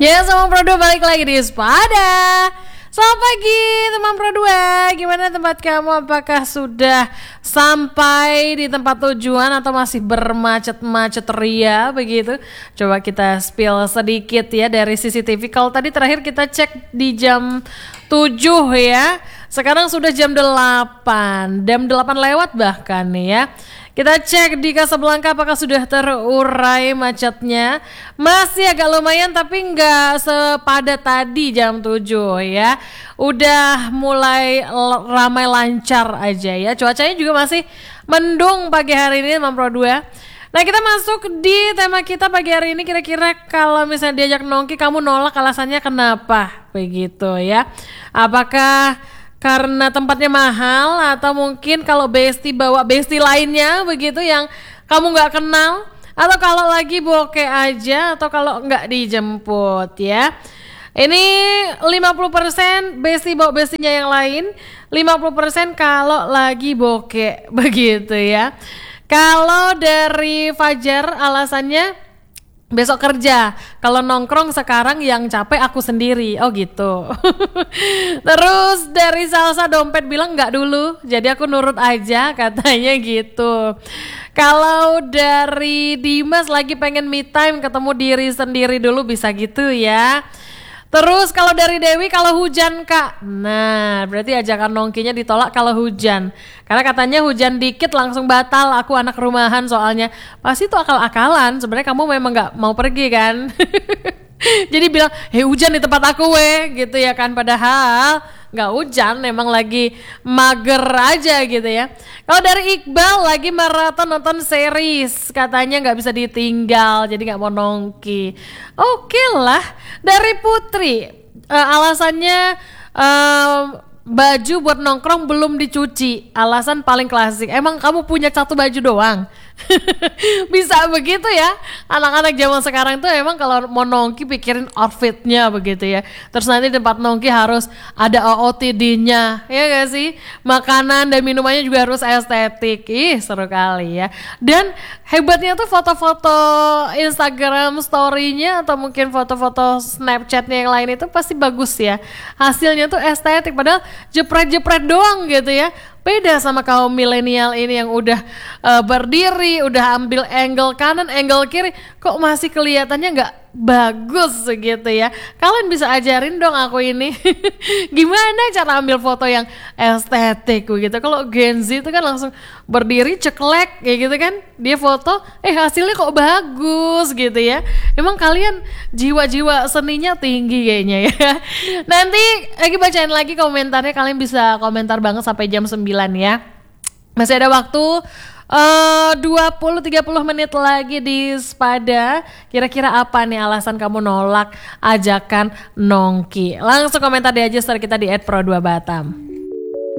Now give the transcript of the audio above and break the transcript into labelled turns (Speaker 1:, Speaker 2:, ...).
Speaker 1: Ya, sama Pro2 balik lagi di Sepada. Selamat pagi teman Pro2. Gimana tempat kamu? Apakah sudah sampai di tempat tujuan atau masih bermacet-macet ria begitu? Coba kita spill sedikit ya dari CCTV. Kalau tadi terakhir kita cek di jam 7 ya. Sekarang sudah jam 8. Jam 8 lewat bahkan nih ya. Kita cek di Casablanca apakah sudah terurai macetnya. Masih agak lumayan tapi nggak sepadat tadi jam 7 ya. Udah mulai ramai lancar aja ya. Cuacanya juga masih mendung pagi hari ini teman Pro2. Nah, kita masuk di tema kita pagi hari ini. Kira-kira kalau misalnya diajak nongki kamu nolak, alasannya kenapa? Begitu ya. Apakah karena tempatnya mahal atau mungkin kalau bestie bawa bestie lainnya begitu yang kamu nggak kenal, atau kalau lagi bokeh aja, atau kalau nggak dijemput ya. Ini 50% bestie bawa bestinya yang lain, 50% kalau lagi bokeh begitu ya. Kalau dari Fajar alasannya besok kerja, kalau nongkrong sekarang yang capek aku sendiri. Oh gitu. Terus dari Salsa dompet bilang nggak dulu, jadi aku nurut aja katanya gitu. Kalau dari Dimas lagi pengen me time, ketemu diri sendiri dulu, bisa gitu ya. Terus kalau dari Dewi, kalau hujan kak, nah berarti ajakan nongkinya ditolak kalau hujan. Karena katanya hujan dikit langsung batal, aku anak rumahan soalnya. Pasti itu akal-akalan, sebenarnya kamu memang gak mau pergi kan. Jadi bilang, hujan di tempat aku gitu ya kan. Padahal gak hujan, emang lagi mager aja gitu ya. Kalau dari Iqbal lagi maraton nonton series, katanya gak bisa ditinggal, jadi gak mau nongki. Oke lah. Dari Putri, alasannya baju buat nongkrong belum dicuci. Alasan paling klasik, emang kamu punya satu baju doang? Bisa begitu ya. Anak-anak zaman sekarang tuh emang kalau mau nongki pikirin outfitnya begitu ya. Terus nanti tempat nongki harus ada OOTD-nya, ya gak sih? Makanan dan minumannya juga harus estetik. Ih, seru kali ya. Dan hebatnya tuh foto-foto Instagram story-nya atau mungkin foto-foto Snapchat-nya yang lain itu pasti bagus ya. Hasilnya tuh estetik, padahal jepret-jepret doang gitu ya. Beda sama kaum milenial ini yang udah berdiri, udah ambil angle kanan, angle kiri, kok masih kelihatannya nggak bagus gitu ya. Kalian bisa ajarin dong aku ini gimana cara ambil foto yang estetik begitu. Kalau Gen Z itu kan langsung berdiri ceklek kayak gitu kan, dia foto hasilnya kok bagus gitu ya. Emang kalian jiwa-jiwa seninya tinggi kayaknya ya. Nanti lagi bacain lagi komentarnya, kalian bisa komentar banget sampai jam 9 ya. Masih ada waktu 20-30 menit lagi di Sepada. Kira-kira apa nih alasan kamu nolak ajakan nongki? Langsung komentar di aja story kita di @pro2batam.